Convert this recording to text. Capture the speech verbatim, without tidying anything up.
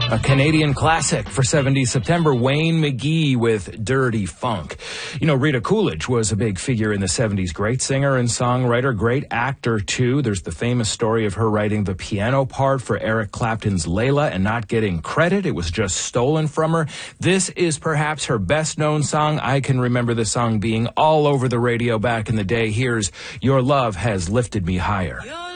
A Canadian classic for seventies September, Wayne McGee with Dirty Funk. You know, Rita Coolidge was a big figure in the seventies. Great singer and songwriter, great actor too. There's the famous story of her writing the piano part for Eric Clapton's Layla and not getting credit. It was just stolen from her. This is perhaps her best known song. I can remember the song being all over the radio back in the day. Here's Your Love Has Lifted Me Higher.